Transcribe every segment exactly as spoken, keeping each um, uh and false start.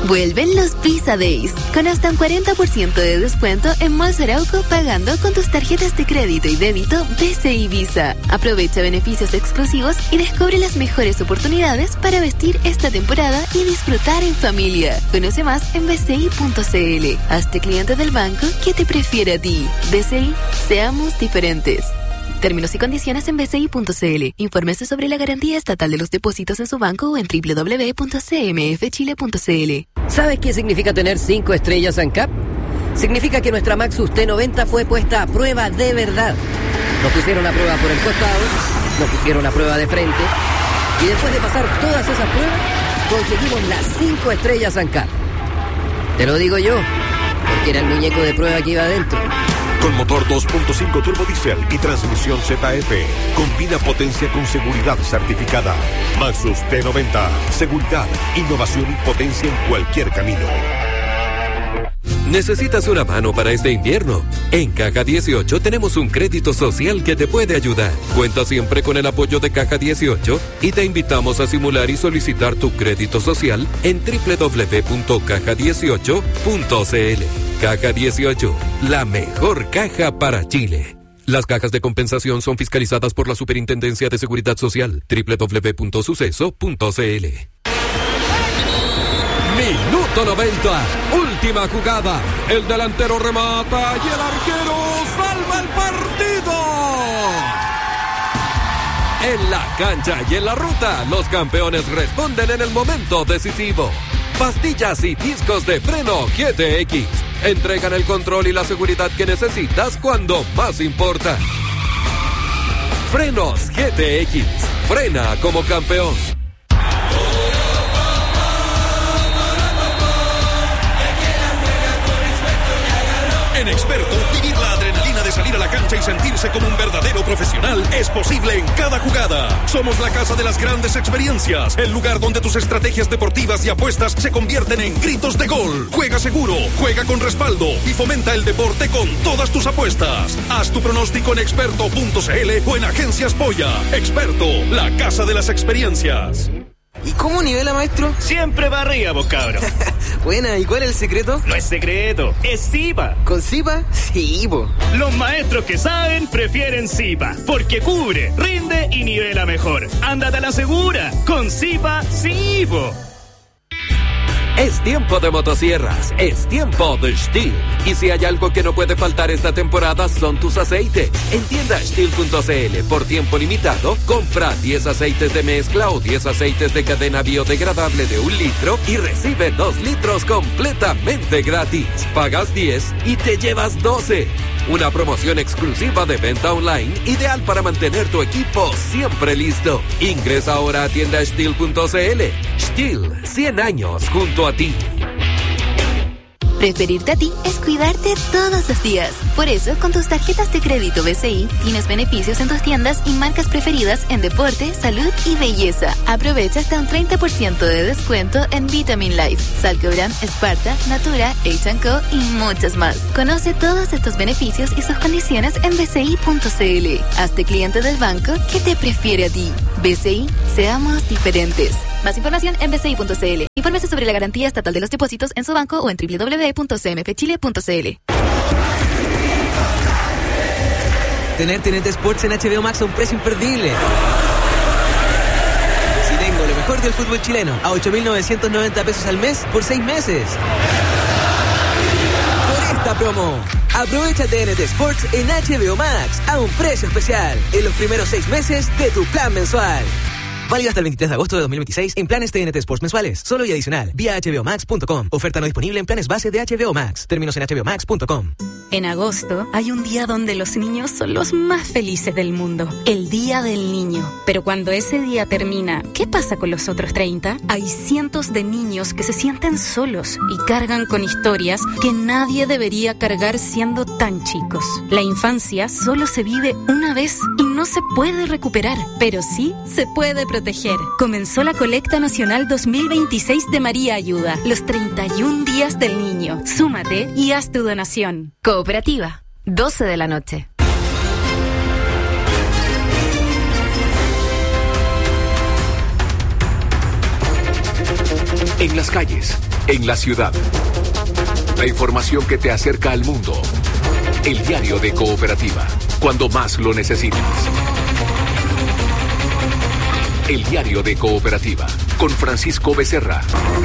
Vuelven los Visa Days, con hasta un cuarenta por ciento de descuento en Malls Arauco pagando con tus tarjetas de crédito y débito B C I Visa. Aprovecha beneficios exclusivos y descubre las mejores oportunidades para vestir esta temporada y disfrutar en familia. Conoce más en b c i punto c l. Hazte cliente del banco que te prefiere a ti. B C I, seamos diferentes. Términos y condiciones en b c i punto c l. Infórmese sobre la garantía estatal de los depósitos en su banco o en doble u doble u doble u punto c m f chile punto c l. ¿Sabes qué significa tener cinco estrellas ANCAP? Significa que nuestra Maxus T noventa fue puesta a prueba de verdad. Nos pusieron a prueba por el costado, nos pusieron a prueba de frente, y después de pasar todas esas pruebas, conseguimos las cinco estrellas ANCAP. Te lo digo yo, porque era el muñeco de prueba que iba adentro. Con motor dos punto cinco turbo diésel y transmisión Z F. Combina potencia con seguridad certificada. Maxus T noventa. Seguridad, innovación y potencia en cualquier camino. ¿Necesitas una mano para este invierno? En Caja dieciocho tenemos un crédito social que te puede ayudar. Cuenta siempre con el apoyo de Caja dieciocho y te invitamos a simular y solicitar tu crédito social en doble u doble u doble u punto caja dieciocho punto c l. Caja dieciocho, la mejor caja para Chile. Las cajas de compensación son fiscalizadas por la Superintendencia de Seguridad Social. doble u doble u doble u punto suceso punto c l. Minuto noventa, última jugada. El delantero remata y el arquero salva el partido. En la cancha y en la ruta, los campeones responden en el momento decisivo. Pastillas y discos de freno G T X entregan el control y la seguridad que necesitas cuando más importa. Frenos G T X. Frena como campeón. En Experto, vivir la adrenalina de salir a la cancha y sentirse como un verdadero profesional es posible en cada jugada. Somos la casa de las grandes experiencias, el lugar donde tus estrategias deportivas y apuestas se convierten en gritos de gol. Juega seguro, juega con respaldo y fomenta el deporte con todas tus apuestas. Haz tu pronóstico en experto punto c l o en Agencias Polla. Experto, la casa de las experiencias. ¿Y cómo nivela, maestro? Siempre va arriba, vos, cabro. Buena, ¿y cuál es el secreto? No es secreto, es Zipa. ¿Con Zipa? Sí, po. Los maestros que saben prefieren Zipa, porque cubre, rinde y nivela mejor. Ándate a la segura, con Zipa, sí, po. Es tiempo de motosierras, es tiempo de Stihl. Y si hay algo que no puede faltar esta temporada son tus aceites. En tienda stihl punto c l, por tiempo limitado, compra diez aceites de mezcla o diez aceites de cadena biodegradable de un litro y recibe dos litros completamente gratis. Pagas diez y te llevas doce. Una promoción exclusiva de venta online, ideal para mantener tu equipo siempre listo. Ingresa ahora a tienda stihl punto c l. Stihl, cien años junto a ti. Preferirte a ti es cuidarte todos los días. Por eso, con tus tarjetas de crédito B C I, tienes beneficios en tus tiendas y marcas preferidas en deporte, salud y belleza. Aprovecha hasta un treinta por ciento de descuento en Vitamin Life, Salcobran, Sparta, Natura, H and Co y muchas más. Conoce todos estos beneficios y sus condiciones en b c i punto c l. Hazte cliente del banco que te prefiere a ti. B C I, seamos diferentes. Más información en b c i punto c l. Infórmese sobre la garantía estatal de los depósitos en su banco o en doble u doble u doble u punto c m f chile punto c l. Tener T N T Sports en H B O Max a un precio imperdible. Si tengo lo mejor del fútbol chileno a ocho mil novecientos noventa pesos al mes por seis meses. Por esta promo, aprovecha T N T Sports en H B O Max a un precio especial en los primeros seis meses de tu plan mensual. Válido hasta el veintitrés de agosto de dos mil veintiséis en planes T N T Sports mensuales. Solo y adicional. Vía h b o max punto com. Oferta no disponible en planes base de H B O Max. Términos en h b o max punto com. En agosto hay un día donde los niños son los más felices del mundo. El Día del Niño. Pero cuando ese día termina, ¿qué pasa con los otros treinta? Hay cientos de niños que se sienten solos y cargan con historias que nadie debería cargar siendo tan chicos. La infancia solo se vive una vez y no se puede recuperar, pero sí se puede proteger. Comenzó la colecta nacional dos mil veintiséis de María Ayuda, los treinta y un días del niño. Súmate y haz tu donación. Cooperativa, doce de la noche. En las calles, en la ciudad. La información que te acerca al mundo. El diario de Cooperativa, cuando más lo necesitas. El diario de Cooperativa, con Francisco Becerra.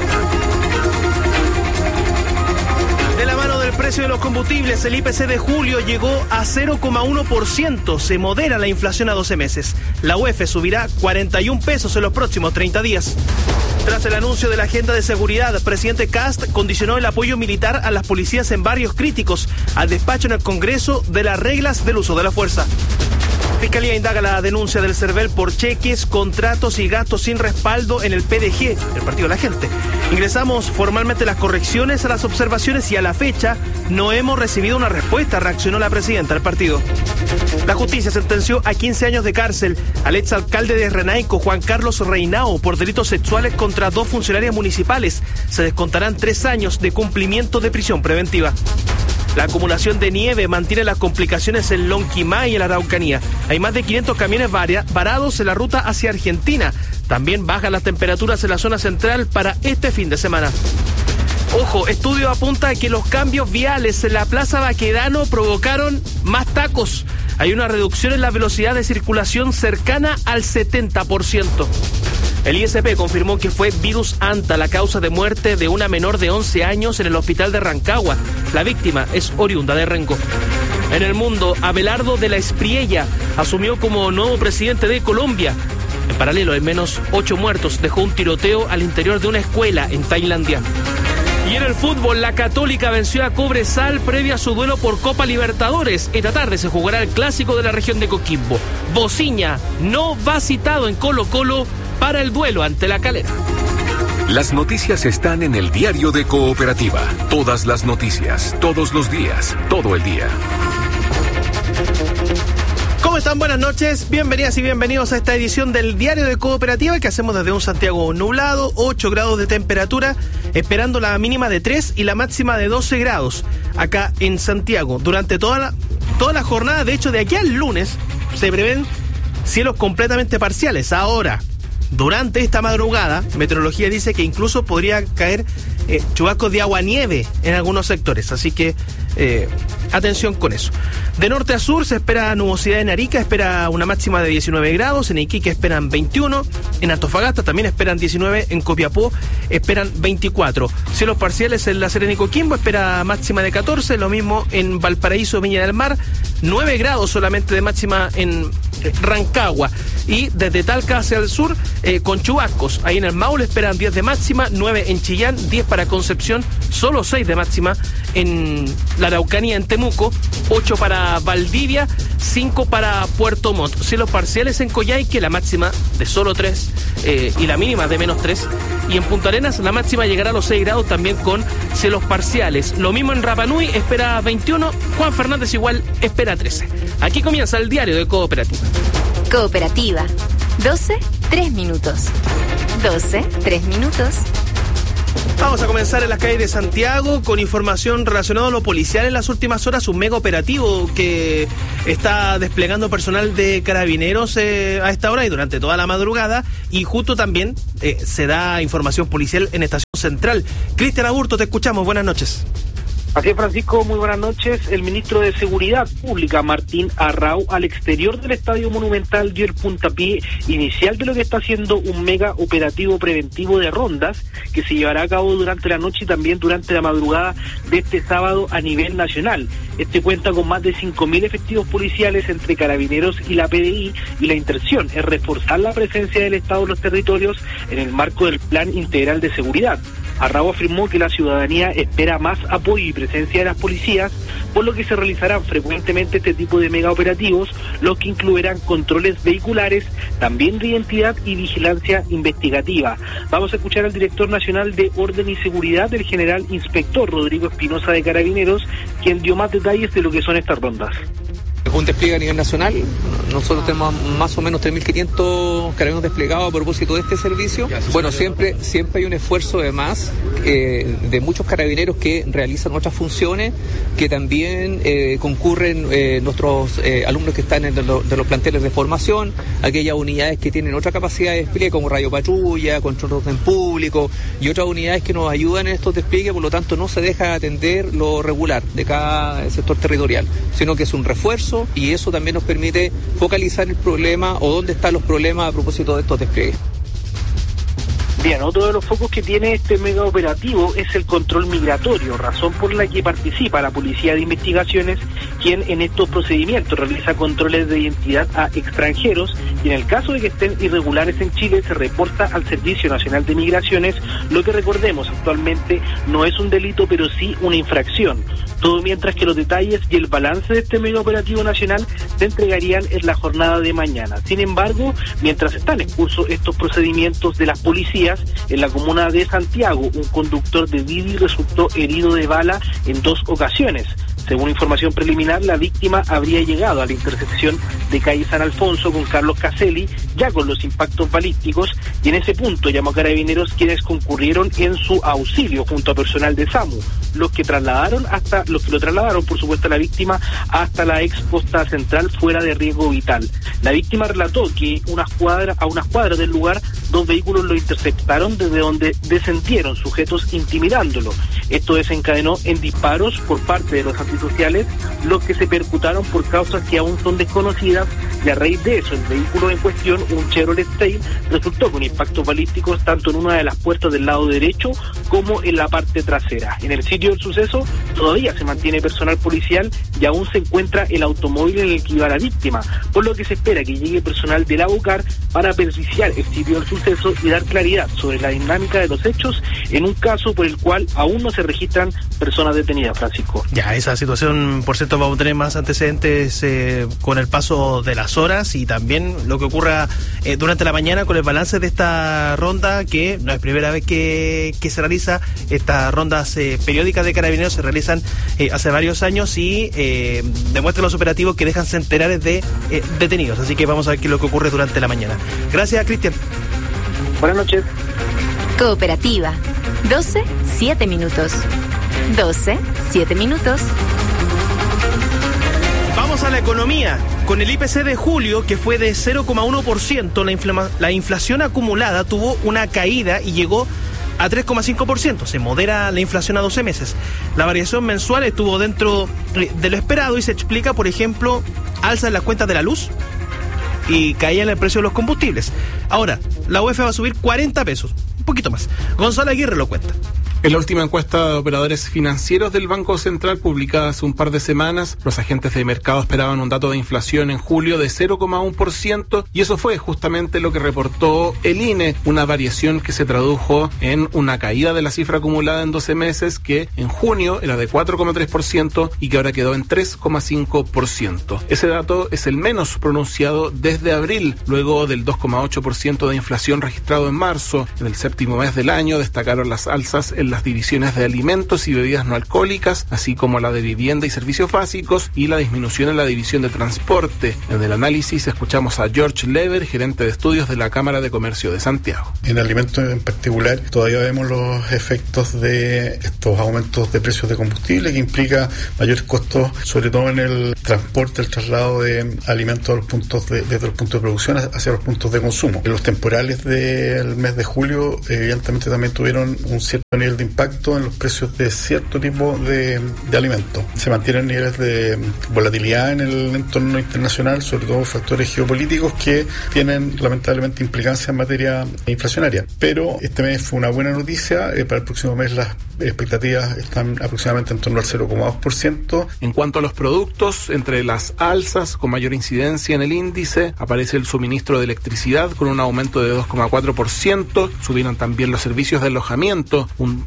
De la mano del precio de los combustibles, el I P C de julio llegó a cero coma uno por ciento. Se modera la inflación a doce meses. La U E F subirá cuarenta y un pesos en los próximos treinta días. Tras el anuncio de la agenda de seguridad, el presidente Kast condicionó el apoyo militar a las policías en barrios críticos al despacho en el Congreso de las reglas del uso de la fuerza. Fiscalía indaga la denuncia del CERVEL por cheques, contratos y gastos sin respaldo en el P D G, el Partido de la Gente. Ingresamos formalmente las correcciones a las observaciones y a la fecha no hemos recibido una respuesta, reaccionó la presidenta del partido. La justicia sentenció a quince años de cárcel al exalcalde de Renaico, Juan Carlos Reinao, por delitos sexuales contra dos funcionarias municipales. Se descontarán tres años de cumplimiento de prisión preventiva. La acumulación de nieve mantiene las complicaciones en Lonquimay y en la Araucanía. Hay más de quinientos camiones varados en la ruta hacia Argentina. También bajan las temperaturas en la zona central para este fin de semana. Ojo, estudio apunta a que los cambios viales en la Plaza Baquedano provocaron más tacos. Hay una reducción en la velocidad de circulación cercana al setenta por ciento. El I S P confirmó que fue virus anta la causa de muerte de una menor de once años en el hospital de Rancagua. La víctima es oriunda de Rengo. En el mundo, Abelardo de la Espriella asumió como nuevo presidente de Colombia. En paralelo, al menos ocho muertos dejó un tiroteo al interior de una escuela en Tailandia. Y en el fútbol, la Católica venció a Cobresal previa a su duelo por Copa Libertadores. Esta tarde se jugará el clásico de la región de Coquimbo. Bociña no va citado en Colo-Colo para el duelo ante La Calera. Las noticias están en el diario de Cooperativa. Todas las noticias, todos los días, todo el día. ¿Cómo están? Buenas noches, bienvenidas y bienvenidos a esta edición del Diario de Cooperativa que hacemos desde un Santiago nublado, ocho grados de temperatura, esperando la mínima de tres y la máxima de doce grados acá en Santiago. Durante toda la, toda la jornada, de hecho de aquí al lunes, se prevén cielos completamente parciales. Ahora, durante esta madrugada, Meteorología dice que incluso podría caer eh, chubascos de agua-nieve en algunos sectores, así que eh, atención con eso. De norte a sur se espera nubosidad en Arica, espera una máxima de diecinueve grados, en Iquique esperan veintiuno, en Antofagasta también esperan diecinueve, en Copiapó esperan veinticuatro. Cielos parciales en La Serena y Coquimbo, espera máxima de catorce, lo mismo en Valparaíso, Viña del Mar, nueve grados solamente de máxima en Rancagua. Y desde Talca hacia el sur, eh, con chubascos. Ahí en el Maule esperan diez de máxima, nueve en Chillán, diez para Concepción, solo seis de máxima en la Araucanía, en Temuco, ocho para Valdivia, cinco para Puerto Montt. Cielos parciales en Coyhaique, la máxima de solo tres eh, y la mínima de menos tres. Y en Punta Arenas la máxima llegará a los seis grados también con cielos parciales. Lo mismo en Rapa Nui, espera veintiuno, Juan Fernández igual espera trece. Aquí comienza el Diario de Cooperativa. Cooperativa. doce, tres minutos. doce, tres minutos. Vamos a comenzar en las calles de Santiago con información relacionada a lo policial en las últimas horas. Un mega operativo que está desplegando personal de carabineros eh, a esta hora y durante toda la madrugada. Y justo también eh, se da información policial en Estación Central. Cristian Aburto, te escuchamos. Buenas noches. Así es, Francisco, muy buenas noches. El ministro de Seguridad Pública, Martín Arrau, al exterior del Estadio Monumental dio el puntapié inicial de lo que está haciendo un mega operativo preventivo de rondas que se llevará a cabo durante la noche y también durante la madrugada de este sábado a nivel nacional. Este cuenta con más de cinco mil efectivos policiales entre carabineros y la P D I, y la intención es reforzar la presencia del Estado en los territorios en el marco del Plan Integral de Seguridad. Arrau afirmó que la ciudadanía espera más apoyo y presencia de las policías, por lo que se realizarán frecuentemente este tipo de mega operativos, los que incluirán controles vehiculares, también de identidad y vigilancia investigativa. Vamos a escuchar al director nacional de Orden y Seguridad, el general inspector Rodrigo Espinosa de Carabineros, quien dio más detalles de lo que son estas rondas. Un despliegue a nivel nacional. Nosotros tenemos más o menos tres mil quinientos carabineros desplegados a propósito de este servicio. Bueno, siempre, siempre hay un esfuerzo de más eh, de muchos carabineros que realizan otras funciones, que también eh, concurren eh, nuestros eh, alumnos que están en de los, de los planteles de formación, aquellas unidades que tienen otra capacidad de despliegue como radio patrulla, control de orden público y otras unidades que nos ayudan en estos despliegues. Por lo tanto, no se deja de atender lo regular de cada sector territorial, sino que es un refuerzo, y eso también nos permite focalizar el problema o dónde están los problemas a propósito de estos despliegues. Bien, otro de los focos que tiene este mega operativo es el control migratorio, razón por la que participa la Policía de Investigaciones, quien en estos procedimientos realiza controles de identidad a extranjeros, y en el caso de que estén irregulares en Chile se reporta al Servicio Nacional de Migraciones, lo que recordemos actualmente no es un delito pero sí una infracción. Todo mientras que los detalles y el balance de este mega operativo nacional se entregarían en la jornada de mañana. Sin embargo, mientras están en curso estos procedimientos de las policías, en la comuna de Santiago, un conductor de Didi resultó herido de bala en dos ocasiones. Según información preliminar, la víctima habría llegado a la intersección de calle San Alfonso con Carlos Caselli, ya con los impactos balísticos, y en ese punto llamó a carabineros, quienes concurrieron en su auxilio junto a personal de SAMU, los que trasladaron hasta los que lo trasladaron, por supuesto, a la víctima hasta la ex posta central fuera de riesgo vital. La víctima relató que unas cuadras, a unas cuadras del lugar, dos vehículos lo interceptaron desde donde descendieron sujetos intimidándolo. Esto desencadenó en disparos por parte de los antisociales, los que se percutaron por causas que aún son desconocidas, y a raíz de eso el vehículo en cuestión, un Chevrolet Tail, resultó con impactos balísticos tanto en una de las puertas del lado derecho como en la parte trasera. En el sitio del suceso todavía se mantiene personal policial y aún se encuentra el automóvil en el que iba la víctima, por lo que se espera que llegue personal de la UCAR para periciar el sitio del suceso y dar claridad sobre la dinámica de los hechos en un caso por el cual aún no se registran personas detenidas, Francisco. Ya, esa situación, por cierto, vamos a tener más antecedentes eh, con el paso de las horas, y también lo que ocurra eh, durante la mañana con el balance de esta ronda, que no es primera vez que, que se realiza. Estas rondas eh, periódicas de carabineros se realizan eh, hace varios años y eh, demuestran los operativos que dejan centenares de eh, detenidos. Así que vamos a ver qué es lo que ocurre durante la mañana. Gracias, Cristian. Buenas noches. Cooperativa. doce, siete minutos. doce, siete minutos. Vamos a la economía. Con el I P C de julio, que fue de cero coma uno por ciento, la, inflama- la inflación acumulada tuvo una caída y llegó a tres coma cinco por ciento. Se modera la inflación a doce meses. La variación mensual estuvo dentro de lo esperado y se explica, por ejemplo, alza en las cuentas de la luz y caía en el precio de los combustibles. Ahora, la U E F va a subir cuarenta pesos, un poquito más. Gonzalo Aguirre lo cuenta. En la última encuesta de operadores financieros del Banco Central, publicada hace un par de semanas, los agentes de mercado esperaban un dato de inflación en julio de cero coma uno por ciento, y eso fue justamente lo que reportó el I N E, una variación que se tradujo en una caída de la cifra acumulada en doce meses, que en junio era de cuatro coma tres por ciento y que ahora quedó en tres coma cinco por ciento. Ese dato es el menos pronunciado desde abril, luego del dos coma ocho por ciento de inflación registrado en marzo. En el séptimo mes del año destacaron las alzas en las divisiones de alimentos y bebidas no alcohólicas, así como la de vivienda y servicios básicos, y la disminución en la división de transporte. En el análisis escuchamos a George Lever, gerente de estudios de la Cámara de Comercio de Santiago. En alimentos en particular, todavía vemos los efectos de estos aumentos de precios de combustible, que implica mayores costos, sobre todo en el transporte, el traslado de alimentos a los puntos de, desde los puntos de producción hacia los puntos de consumo. Los temporales del mes de julio, evidentemente, también tuvieron un cierto nivel de impacto en los precios de cierto tipo de, de alimentos. Se mantienen niveles de volatilidad en el entorno internacional, sobre todo factores geopolíticos que tienen lamentablemente implicancia en materia inflacionaria. Pero este mes fue una buena noticia. Eh, para el próximo mes las expectativas están aproximadamente en torno al cero coma dos por ciento. En cuanto a los productos, entre las alzas con mayor incidencia en el índice aparece el suministro de electricidad con un aumento de dos coma cuatro por ciento. Subieron también los servicios de alojamiento, un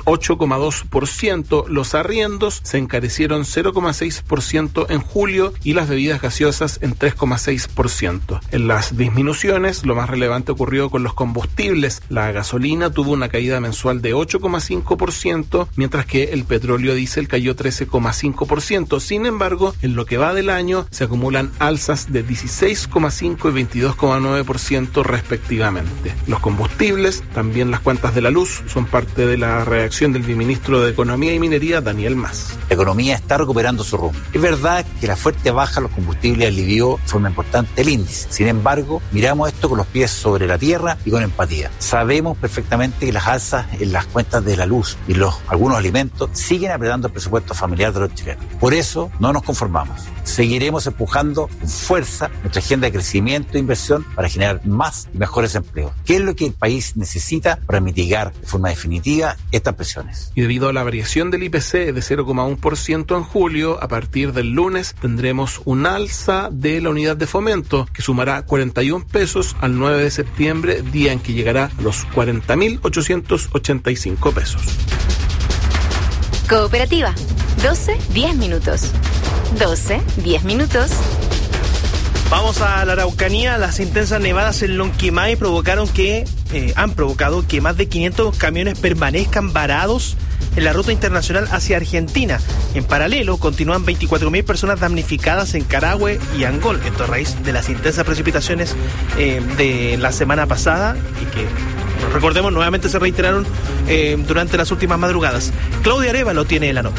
ocho coma dos por ciento. Los arriendos se encarecieron cero coma seis por ciento en julio y las bebidas gaseosas en tres coma seis por ciento. En las disminuciones, lo más relevante ocurrió con los combustibles. La gasolina tuvo una caída mensual de ocho coma cinco por ciento, mientras que el petróleo diésel cayó trece coma cinco por ciento. Sin embargo, en lo que va del año se acumulan alzas de dieciséis coma cinco y veintidós coma nueve por ciento respectivamente. Los combustibles, también las cuentas de la luz, son parte de la reacción del viceministro de Economía y Minería, Daniel Mas. La economía está recuperando su rumbo. Es verdad que la fuerte baja de los combustibles alivió de forma importante el índice. Sin embargo, miramos esto con los pies sobre la tierra y con empatía. Sabemos perfectamente que las alzas en las cuentas de la luz y los algunos alimentos siguen apretando el presupuesto familiar de los chilenos. Por eso no nos conformamos. Seguiremos empujando con fuerza nuestra agenda de crecimiento e inversión para generar más y mejores empleos. ¿Qué es lo que el país necesita para mitigar de forma definitiva estas presiones? Y debido a la variación del I P C de cero coma uno por ciento en julio, a partir del lunes tendremos un alza de la unidad de fomento que sumará cuarenta y un pesos al nueve de septiembre, día en que llegará a los cuarenta mil ochocientos ochenta y cinco pesos. Cooperativa, doce, diez minutos. doce, diez minutos. Vamos a la Araucanía. Las intensas nevadas en Lonquimay provocaron que, eh, han provocado que más de quinientos camiones permanezcan varados en la ruta internacional hacia Argentina. En paralelo, continúan veinticuatro mil personas damnificadas en Carahue y Angol, esto a raíz de las intensas precipitaciones eh, de la semana pasada y que, recordemos, nuevamente se reiteraron eh, durante las últimas madrugadas. Claudia Arévalo tiene la nota.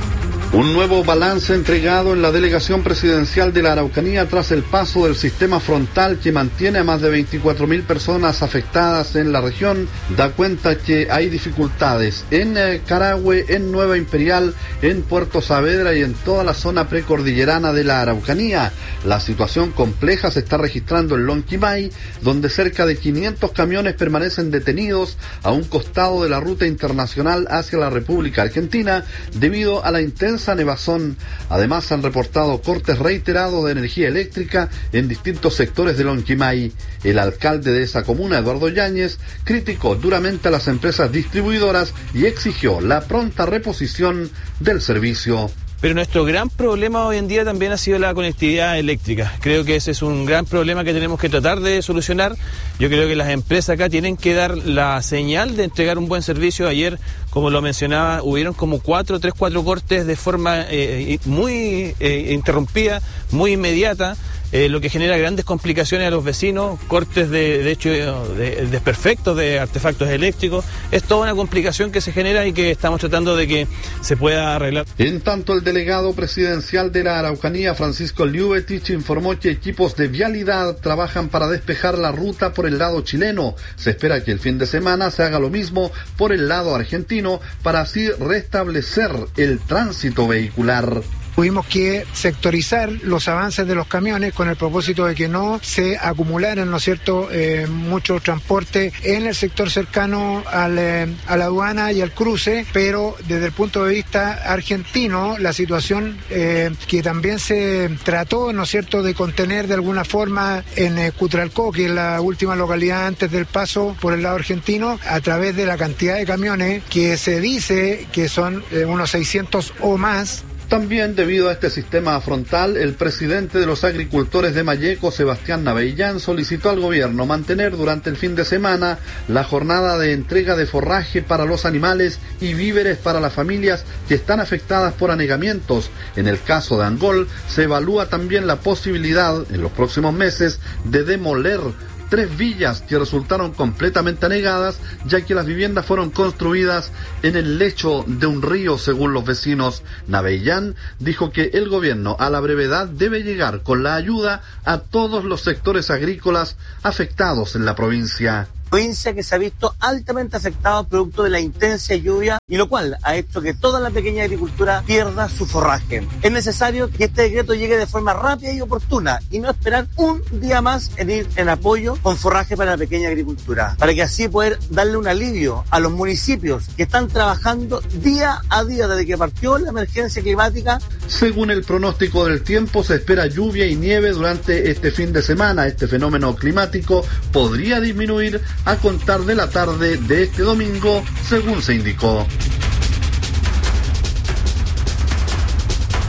Un nuevo balance entregado en la delegación presidencial de la Araucanía tras el paso del sistema frontal que mantiene a más de veinticuatro mil personas afectadas en la región da cuenta que hay dificultades en eh, Carahue, en Nueva Imperial, en Puerto Saavedra y en toda la zona precordillerana de la Araucanía. La situación compleja se está registrando en Lonquimay, donde cerca de quinientos camiones permanecen detenidos a un costado de la ruta internacional hacia la República Argentina debido a la intensa nevazón. Además, han reportado cortes reiterados de energía eléctrica en distintos sectores de Lonquimay. El alcalde de esa comuna, Eduardo Yáñez, criticó duramente a las empresas distribuidoras y exigió la pronta reposición del servicio. Pero nuestro gran problema hoy en día también ha sido la conectividad eléctrica. Creo que ese es un gran problema que tenemos que tratar de solucionar. Yo creo que las empresas acá tienen que dar la señal de entregar un buen servicio. Ayer, como lo mencionaba, hubieron como cuatro, tres, cuatro cortes de forma eh, muy eh, interrumpida, muy inmediata. Eh, lo que genera grandes complicaciones a los vecinos, cortes de, de hecho de desperfectos de artefactos eléctricos. Es toda una complicación que se genera y que estamos tratando de que se pueda arreglar. En tanto, el delegado presidencial de la Araucanía, Francisco Liubetich, informó que equipos de vialidad trabajan para despejar la ruta por el lado chileno. Se espera que el fin de semana se haga lo mismo por el lado argentino para así restablecer el tránsito vehicular. Tuvimos que sectorizar los avances de los camiones con el propósito de que no se acumularan, ¿no es cierto?, eh, mucho transporte en el sector cercano al, eh, a la aduana y al cruce, pero desde el punto de vista argentino, la situación eh, que también se trató, ¿no es cierto?, de contener de alguna forma en eh, Cutralcó, que es la última localidad antes del paso por el lado argentino, a través de la cantidad de camiones que se dice que son eh, unos seiscientos o más. También debido a este sistema frontal, el presidente de los agricultores de Malleco, Sebastián Navellán, solicitó al gobierno mantener durante el fin de semana la jornada de entrega de forraje para los animales y víveres para las familias que están afectadas por anegamientos. En el caso de Angol, se evalúa también la posibilidad en los próximos meses de demoler tres villas que resultaron completamente anegadas, ya que las viviendas fueron construidas en el lecho de un río, según los vecinos. Navellán dijo que el gobierno a la brevedad debe llegar con la ayuda a todos los sectores agrícolas afectados en la provincia. Provincia que se ha visto altamente afectada producto de la intensa lluvia y lo cual ha hecho que toda la pequeña agricultura pierda su forraje. Es necesario que este decreto llegue de forma rápida y oportuna y no esperar un día más en ir en apoyo con forraje para la pequeña agricultura, para que así poder darle un alivio a los municipios que están trabajando día a día desde que partió la emergencia climática. Según el pronóstico del tiempo, se espera lluvia y nieve durante este fin de semana. Este fenómeno climático podría disminuir a contar de la tarde de este domingo, según se indicó.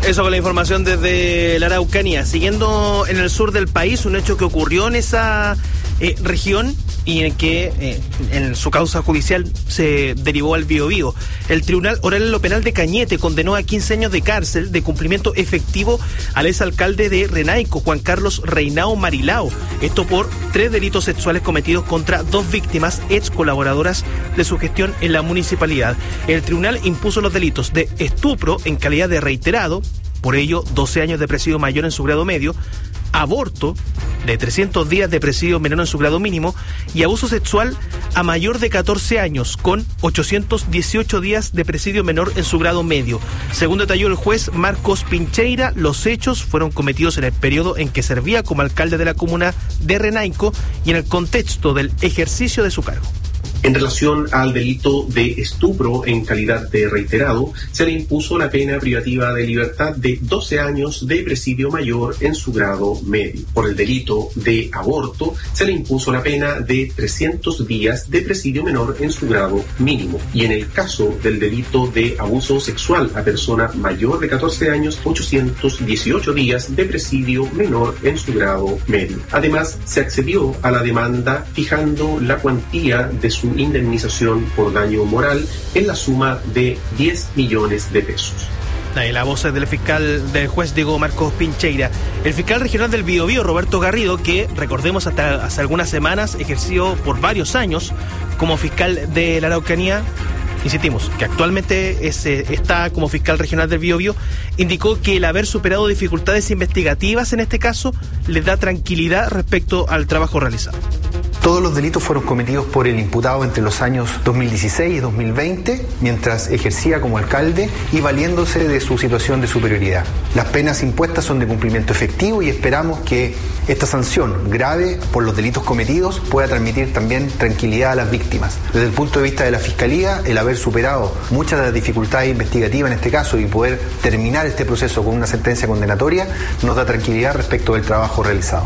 Eso con la información desde la Araucanía. Siguiendo en el sur del país, un hecho que ocurrió en esa eh, región y en que eh, en su causa judicial se derivó al Biobío. El Tribunal Oral en lo Penal de Cañete condenó a quince años de cárcel de cumplimiento efectivo al exalcalde de Renaico, Juan Carlos Reinao Marilao. Esto por tres delitos sexuales cometidos contra dos víctimas ex colaboradoras de su gestión en la municipalidad. El tribunal impuso los delitos de estupro en calidad de reiterado, por ello doce años de presidio mayor en su grado medio, aborto de trescientos días de presidio menor en su grado mínimo y abuso sexual a mayor de catorce años con ochocientos dieciocho días de presidio menor en su grado medio. Según detalló el juez Marcos Pincheira, los hechos fueron cometidos en el periodo en que servía como alcalde de la comuna de Renaico y en el contexto del ejercicio de su cargo. En relación al delito de estupro en calidad de reiterado, se le impuso la pena privativa de libertad de doce años de presidio mayor en su grado medio. Por el delito de aborto, se le impuso la pena de trescientos días de presidio menor en su grado mínimo. Y en el caso del delito de abuso sexual a persona mayor de catorce años, ochocientos dieciocho días de presidio menor en su grado medio. Además, se accedió a la demanda fijando la cuantía de su indemnización por daño moral en la suma de diez millones de pesos. Ahí la voz es del fiscal, del juez Diego Marcos Pincheira. El fiscal regional del Biobío, Roberto Garrido, que recordemos hasta hace algunas semanas ejerció por varios años como fiscal de la Araucanía, insistimos, que actualmente es, está como fiscal regional del Biobío, indicó que el haber superado dificultades investigativas en este caso le da tranquilidad respecto al trabajo realizado. Todos los delitos fueron cometidos por el imputado entre los años dos mil dieciséis y dos mil veinte, mientras ejercía como alcalde y valiéndose de su situación de superioridad. Las penas impuestas son de cumplimiento efectivo y esperamos que esta sanción grave por los delitos cometidos pueda transmitir también tranquilidad a las víctimas. Desde el punto de vista de la Fiscalía, el haber superado muchas de las dificultades investigativas en este caso y poder terminar este proceso con una sentencia condenatoria nos da tranquilidad respecto del trabajo realizado.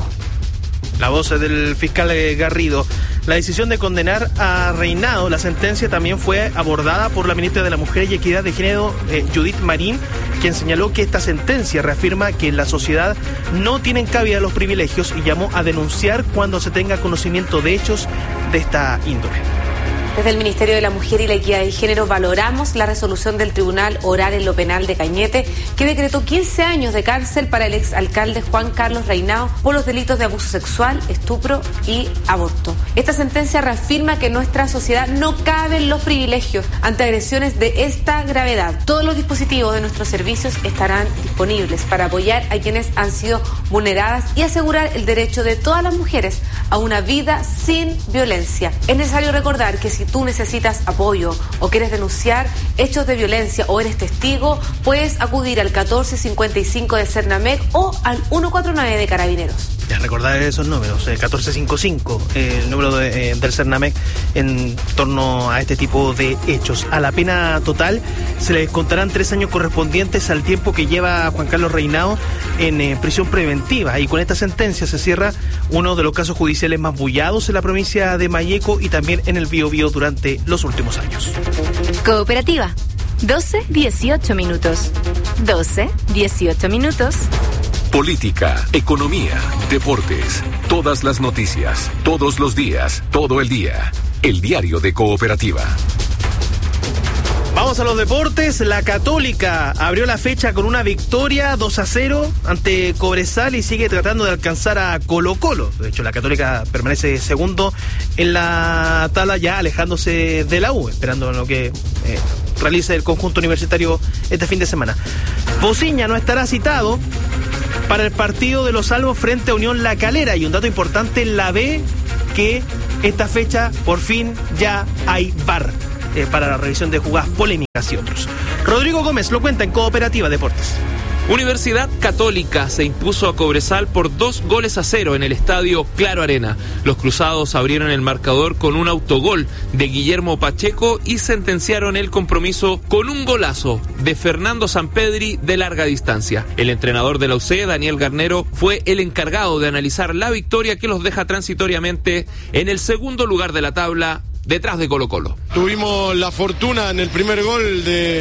La voz del fiscal Garrido. La decisión de condenar a Reinao, la sentencia también fue abordada por la ministra de la Mujer y Equidad de Género, eh, Judith Marín, quien señaló que esta sentencia reafirma que en la sociedad no tienen cabida los privilegios y llamó a denunciar cuando se tenga conocimiento de hechos de esta índole. Desde el Ministerio de la Mujer y la Equidad de Género valoramos la resolución del Tribunal Oral en lo Penal de Cañete, que decretó quince años de cárcel para el exalcalde Juan Carlos Reinao por los delitos de abuso sexual, estupro y aborto. Esta sentencia reafirma que en nuestra sociedad no caben los privilegios ante agresiones de esta gravedad. Todos los dispositivos de nuestros servicios estarán disponibles para apoyar a quienes han sido vulneradas y asegurar el derecho de todas las mujeres a una vida sin violencia. Es necesario recordar que si Si tú necesitas apoyo o quieres denunciar hechos de violencia o eres testigo, puedes acudir al catorce cincuenta y cinco de Cernamec o al ciento cuarenta y nueve de Carabineros. Ya recordar esos números, eh, catorce cincuenta y cinco, eh, el número de, eh, del Cernamec en torno a este tipo de hechos. A la pena total se le contarán tres años correspondientes al tiempo que lleva Juan Carlos Reinao en eh, prisión preventiva. Y con esta sentencia se cierra uno de los casos judiciales más bullados en la provincia de Malleco y también en el Biobío durante los últimos años. Cooperativa, doce dieciocho minutos. doce dieciocho minutos. Política, economía, deportes, todas las noticias, todos los días, todo el día. El diario de Cooperativa. Vamos a los deportes. La Católica abrió la fecha con una victoria dos a cero ante Cobresal y sigue tratando de alcanzar a Colo Colo. De hecho, la Católica permanece segundo en la tabla, ya alejándose de la U, esperando lo que eh, realice el conjunto universitario este fin de semana. Bociña no estará citado para el partido de los Albos frente a Unión La Calera. Y un dato importante en la B, que esta fecha por fin ya hay V A R eh, para la revisión de jugadas polémicas y otros. Rodrigo Gómez lo cuenta en Cooperativa Deportes. Universidad Católica se impuso a Cobresal por dos goles a cero en el estadio Claro Arena. Los cruzados abrieron el marcador con un autogol de Guillermo Pacheco y sentenciaron el compromiso con un golazo de Fernando Sampedri de larga distancia. El entrenador de la U C, Daniel Garnero, fue el encargado de analizar la victoria que los deja transitoriamente en el segundo lugar de la tabla, detrás de Colo Colo. Tuvimos la fortuna en el primer gol de,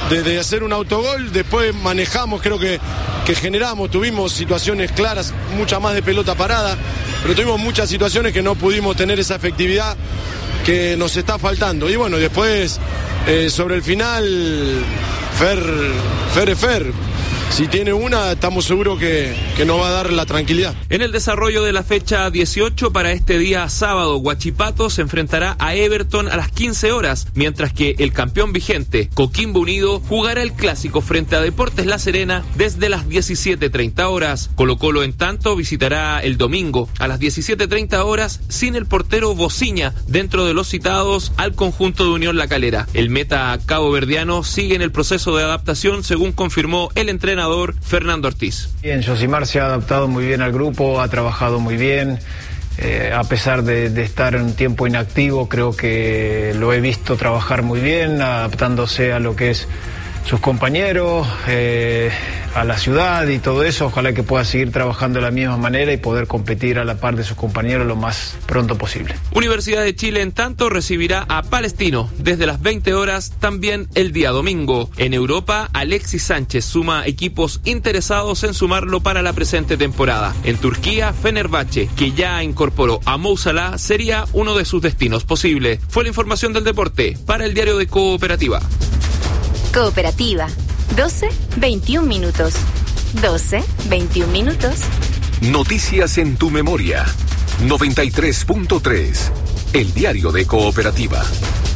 de, de hacer un autogol, después manejamos, creo que, que generamos, tuvimos situaciones claras, mucha más de pelota parada, pero tuvimos muchas situaciones que no pudimos tener esa efectividad que nos está faltando. Y bueno, después, eh, sobre el final, Fer, Fer es Fer. Si tiene una, estamos seguros que, que nos va a dar la tranquilidad. En el desarrollo de la fecha dieciocho, para este día sábado, Huachipato se enfrentará a Everton a las quince horas, mientras que el campeón vigente, Coquimbo Unido, jugará el clásico frente a Deportes La Serena desde las diecisiete treinta horas. Colo-Colo, en tanto, visitará el domingo a las diecisiete treinta horas sin el portero Bociña dentro de los citados al conjunto de Unión La Calera. El meta caboverdiano sigue en el proceso de adaptación, según confirmó el entrenador Fernando Ortiz. Bien, Josimar se ha adaptado muy bien al grupo, ha trabajado muy bien, eh, a pesar de, de estar en un tiempo inactivo, creo que lo he visto trabajar muy bien, adaptándose a lo que es sus compañeros, eh, a la ciudad y todo eso. Ojalá que pueda seguir trabajando de la misma manera y poder competir a la par de sus compañeros lo más pronto posible. Universidad de Chile, en tanto, recibirá a Palestino desde las veinte horas, también el día domingo. En Europa, Alexis Sánchez suma equipos interesados en sumarlo para la presente temporada. En Turquía, Fenerbahce, que ya incorporó a Mo Salah, sería uno de sus destinos posibles. Fue la información del deporte para el diario de Cooperativa. Cooperativa, doce veintiún minutos. doce veintiún minutos. Noticias en tu memoria. noventa y tres punto tres. El diario de Cooperativa.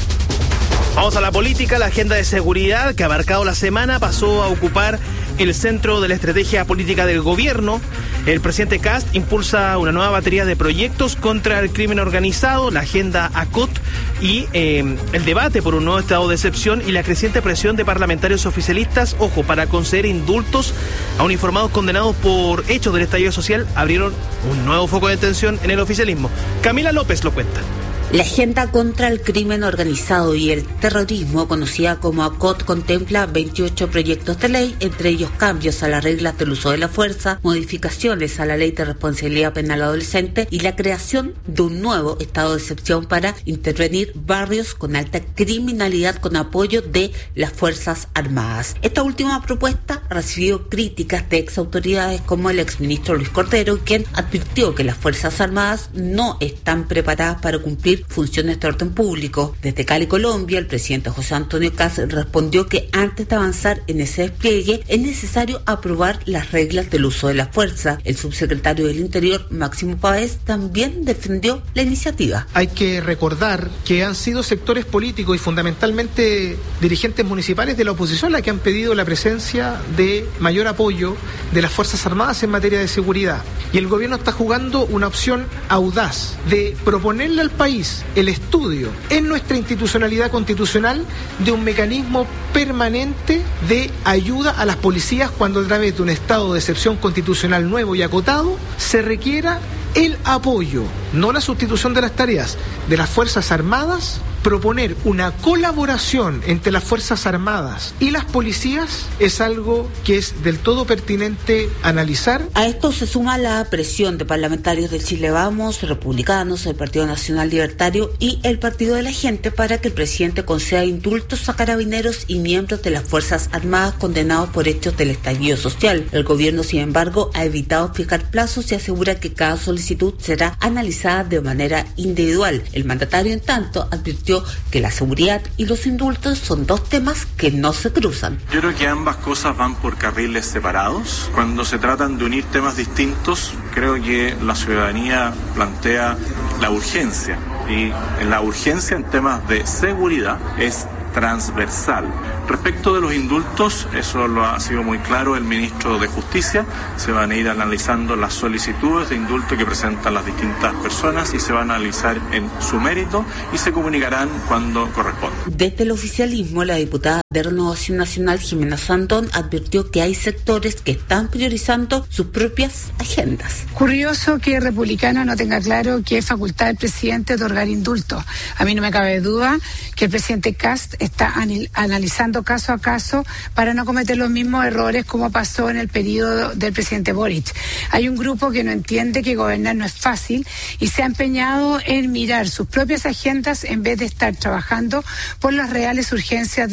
Vamos a la política. La agenda de seguridad que ha abarcado la semana pasó a ocupar el centro de la estrategia política del gobierno. El presidente Kast impulsa una nueva batería de proyectos contra el crimen organizado, la agenda A C O T y eh, el debate por un nuevo estado de excepción y la creciente presión de parlamentarios oficialistas, ojo, para conceder indultos a uniformados condenados por hechos del estallido social, abrieron un nuevo foco de tensión en el oficialismo. Camila López lo cuenta. La agenda contra el crimen organizado y el terrorismo, conocida como A C O T, contempla veintiocho proyectos de ley, entre ellos cambios a las reglas del uso de la fuerza, modificaciones a la ley de responsabilidad penal adolescente y la creación de un nuevo estado de excepción para intervenir barrios con alta criminalidad con apoyo de las Fuerzas Armadas. Esta última propuesta ha recibido críticas de ex autoridades como el exministro Luis Cordero, quien advirtió que las Fuerzas Armadas no están preparadas para cumplir funciones de orden público. Desde Cali, Colombia, el presidente José Antonio Kast respondió que antes de avanzar en ese despliegue es necesario aprobar las reglas del uso de la fuerza. El subsecretario del Interior, Máximo Páez, también defendió la iniciativa. Hay que recordar que han sido sectores políticos y fundamentalmente dirigentes municipales de la oposición la que han pedido la presencia de mayor apoyo de las Fuerzas Armadas en materia de seguridad. Y el gobierno está jugando una opción audaz de proponerle al país el estudio en nuestra institucionalidad constitucional de un mecanismo permanente de ayuda a las policías cuando a través de un estado de excepción constitucional nuevo y acotado se requiera el apoyo, no la sustitución de las tareas de las Fuerzas Armadas. Proponer una colaboración entre las Fuerzas Armadas y las policías es algo que es del todo pertinente analizar. A esto se suma la presión de parlamentarios del Chile Vamos, republicanos, el Partido Nacional Libertario y el Partido de la Gente para que el presidente conceda indultos a carabineros y miembros de las Fuerzas Armadas condenados por hechos del estallido social. El gobierno, sin embargo, ha evitado fijar plazos y asegura que cada solicitud será analizada de manera individual. El mandatario, en tanto, advirtió que la seguridad y los indultos son dos temas que no se cruzan. Yo creo que ambas cosas van por carriles separados. Cuando se tratan de unir temas distintos, creo que la ciudadanía plantea la urgencia. Y la urgencia en temas de seguridad es transversal. Respecto de los indultos, eso lo ha sido muy claro el ministro de Justicia, se van a ir analizando las solicitudes de indulto que presentan las distintas personas y se van a analizar en su mérito y se comunicarán cuando corresponda. Desde el oficialismo, la diputada de Renovación Nacional, Jimena Sandón, advirtió que hay sectores que están priorizando sus propias agendas. Curioso que el republicano no tenga claro que es facultad del presidente otorgar indultos. A mí no me cabe duda que el presidente Kast está anil- analizando caso a caso para no cometer los mismos errores como pasó en el periodo del presidente Boric. Hay un grupo que no entiende que gobernar no es fácil y se ha empeñado en mirar sus propias agendas en vez de estar trabajando por las reales urgencias de nuestro país.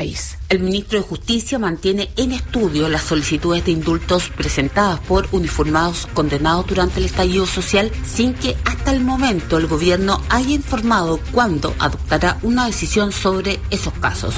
país. El ministro de Justicia mantiene en estudio las solicitudes de indultos presentadas por uniformados condenados durante el estallido social, sin que hasta el momento el gobierno haya informado cuándo adoptará una decisión sobre esos casos.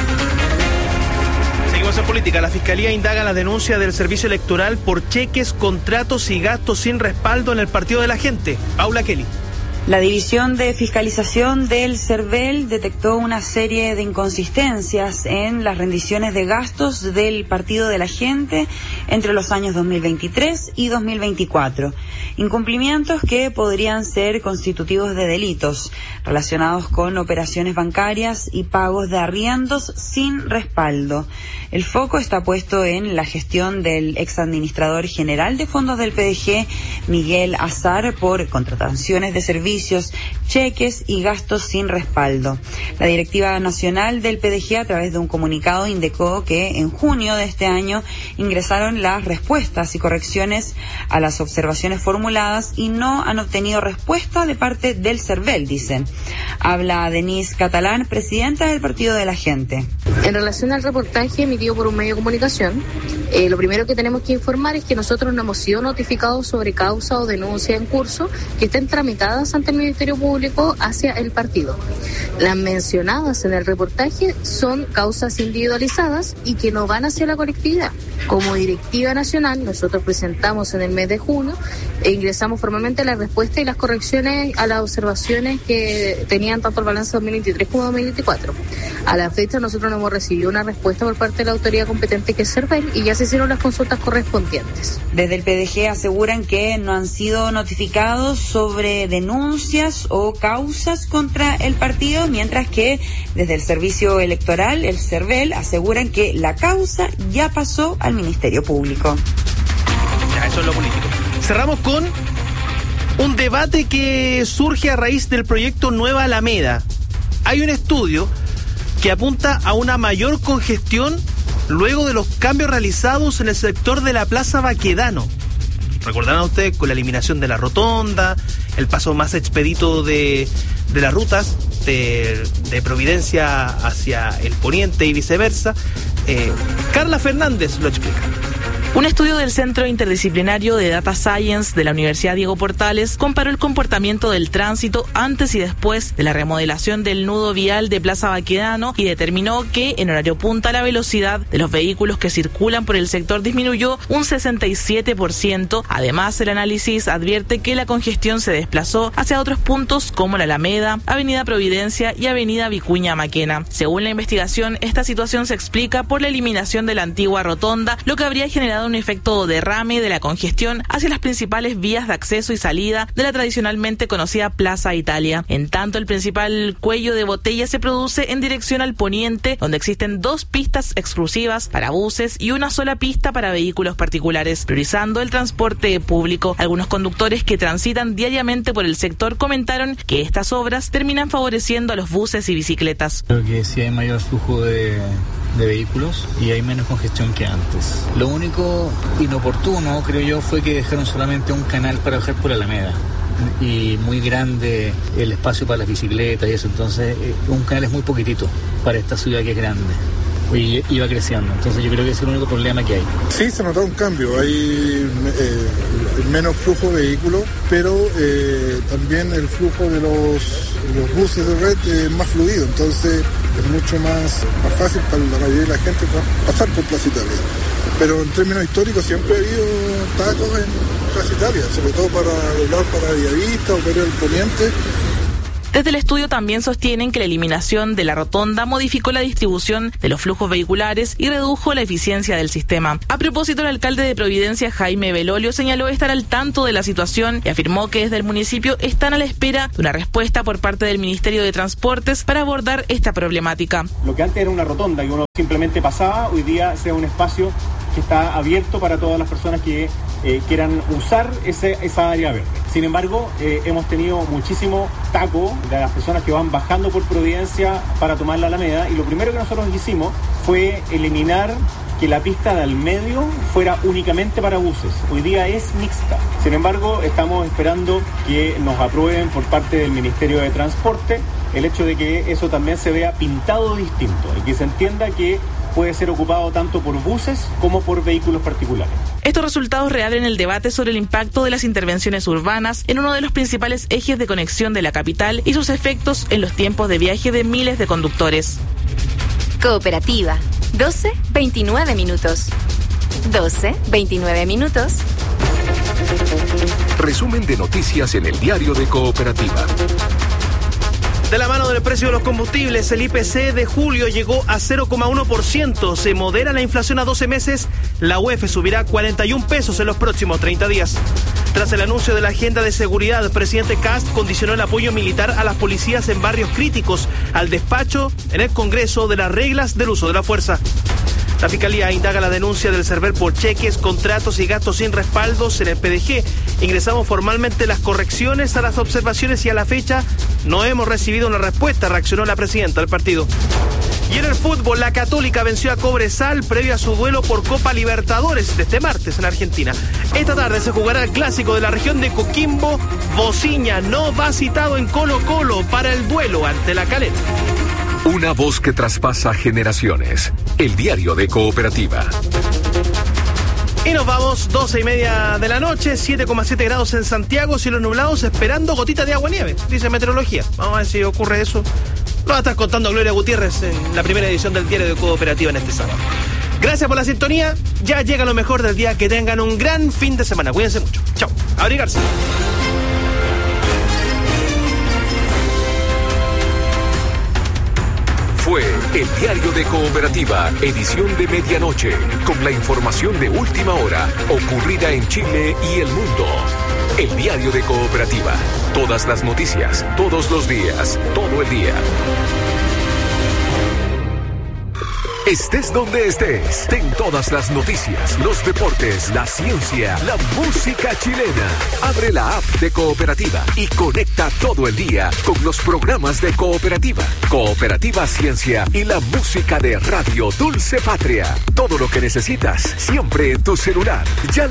Seguimos en política. La Fiscalía indaga la denuncia del Servicio Electoral por cheques, contratos y gastos sin respaldo en el Partido de la Gente. Paula Kelly. La División de Fiscalización del CERVEL detectó una serie de inconsistencias en las rendiciones de gastos del Partido de la Gente entre los años dos mil veintitrés y dos mil veinticuatro. Incumplimientos que podrían ser constitutivos de delitos relacionados con operaciones bancarias y pagos de arriendos sin respaldo. El foco está puesto en la gestión del exadministrador general de fondos del P D G, Miguel Azar, por contrataciones de servicios, cheques y gastos sin respaldo. La directiva nacional del P D G, a través de un comunicado, indicó que en junio de este año ingresaron las respuestas y correcciones a las observaciones formuladas y no han obtenido respuesta de parte del CERVEL, dicen. Habla Denise Catalán, presidenta del Partido de la Gente. En relación al reportaje emitido por un medio de comunicación, eh, lo primero que tenemos que informar es que nosotros no hemos sido notificados sobre causa o denuncia en curso que estén tramitadas ante el Ministerio Público hacia el partido. Las mencionadas en el reportaje son causas individualizadas y que no van hacia la colectividad. Como directiva nacional, nosotros presentamos en el mes de junio e ingresamos formalmente la respuesta y las correcciones a las observaciones que tenían tanto el balance dos mil veintitrés como dos mil veinticuatro. A la fecha nosotros no hemos recibido una respuesta por parte de la autoridad competente que es CERVEL y ya se hicieron las consultas correspondientes. Desde el P D G aseguran que no han sido notificados sobre denuncias o causas contra el partido, mientras que desde el Servicio Electoral, el CERVEL, aseguran que la causa ya pasó al Ministerio Público. Ya, eso es lo político. Cerramos con un debate que surge a raíz del proyecto Nueva Alameda. Hay un estudio que apunta a una mayor congestión luego de los cambios realizados en el sector de la Plaza Baquedano. Recordarán ustedes con la eliminación de la rotonda, el paso más expedito de, de las rutas de, de Providencia hacia el poniente y viceversa. Eh, Carla Fernández lo explica. Un estudio del Centro Interdisciplinario de Data Science de la Universidad Diego Portales comparó el comportamiento del tránsito antes y después de la remodelación del nudo vial de Plaza Baquedano y determinó que en horario punta la velocidad de los vehículos que circulan por el sector disminuyó un sesenta y siete por ciento. Además, el análisis advierte que la congestión se desplazó hacia otros puntos como la Alameda, Avenida Providencia y Avenida Vicuña Maquena. Según la investigación, esta situación se explica por la eliminación de la antigua rotonda, lo que habría generado un efecto derrame de la congestión hacia las principales vías de acceso y salida de la tradicionalmente conocida Plaza Italia. En tanto, el principal cuello de botella se produce en dirección al poniente, donde existen dos pistas exclusivas para buses y una sola pista para vehículos particulares, priorizando el transporte público. Algunos conductores que transitan diariamente por el sector comentaron que estas obras terminan favoreciendo a los buses y bicicletas. Creo que sí hay mayor flujo de... de vehículos y hay menos congestión que antes. Lo único inoportuno, creo yo, fue que dejaron solamente un canal para bajar por Alameda y muy grande el espacio para las bicicletas y eso, entonces eh, un canal es muy poquitito para esta ciudad que es grande y iba creciendo, entonces yo creo que ese es el único problema que hay. Sí, se notó un cambio, hay eh, menos flujo de vehículos, pero eh, también el flujo de los, los buses de red es más fluido, entonces es mucho más, más fácil para la mayoría de la gente pasar por Plaza Italia. Pero en términos históricos siempre ha habido tacos en Plaza Italia, sobre todo para doblar para Villavista o para el poniente. Desde el estudio también sostienen que la eliminación de la rotonda modificó la distribución de los flujos vehiculares y redujo la eficiencia del sistema. A propósito, el alcalde de Providencia, Jaime Belolio, señaló estar al tanto de la situación y afirmó que desde el municipio están a la espera de una respuesta por parte del Ministerio de Transportes para abordar esta problemática. Lo que antes era una rotonda y uno simplemente pasaba, hoy día sea un espacio que está abierto para todas las personas que eh, quieran usar ese, esa área verde. Sin embargo, eh, hemos tenido muchísimo taco de las personas que van bajando por Providencia para tomar la Alameda, y lo primero que nosotros hicimos fue eliminar que la pista del medio fuera únicamente para buses. Hoy día es mixta. Sin embargo, estamos esperando que nos aprueben por parte del Ministerio de Transporte el hecho de que eso también se vea pintado distinto y que se entienda que puede ser ocupado tanto por buses como por vehículos particulares. Estos resultados reabren el debate sobre el impacto de las intervenciones urbanas en uno de los principales ejes de conexión de la capital y sus efectos en los tiempos de viaje de miles de conductores. Cooperativa, doce veintinueve minutos. doce veintinueve minutos. Resumen de noticias en el diario de Cooperativa. De la mano del precio de los combustibles, el I P C de julio llegó a cero coma uno por ciento. Se modera la inflación a doce meses. La U E F subirá cuarenta y un pesos en los próximos treinta días. Tras el anuncio de la agenda de seguridad, el presidente Kast condicionó el apoyo militar a las policías en barrios críticos al despacho en el Congreso de las reglas del uso de la fuerza. La Fiscalía indaga la denuncia del CERVEL por cheques, contratos y gastos sin respaldos en el P D G. Ingresamos formalmente las correcciones a las observaciones y a la fecha no hemos recibido una respuesta, reaccionó la presidenta del partido. Y en el fútbol, la Católica venció a Cobresal previo a su duelo por Copa Libertadores de este martes en Argentina. Esta tarde se jugará el clásico de la región de Coquimbo. Bociña no va citado en Colo Colo para el duelo ante la Calera. Una voz que traspasa generaciones. El diario de Cooperativa. Y nos vamos, doce y media de la noche, siete coma siete grados en Santiago, cielos nublados, esperando gotitas de agua nieve, dice meteorología. Vamos a ver si ocurre eso. Lo va a estar contando Gloria Gutiérrez en la primera edición del diario de Cooperativa en este sábado. Gracias por la sintonía, ya llega lo mejor del día, que tengan un gran fin de semana, cuídense mucho. Chao, abrigarse. Fue el diario de Cooperativa, edición de medianoche, con la información de última hora ocurrida en Chile y el mundo. El diario de Cooperativa, todas las noticias, todos los días, todo el día. Estés donde estés, ten todas las noticias, los deportes, la ciencia, la música chilena. Abre la app de Cooperativa y conecta todo el día con los programas de Cooperativa, Cooperativa Ciencia y la música de Radio Dulce Patria. Todo lo que necesitas, siempre en tu celular. Ya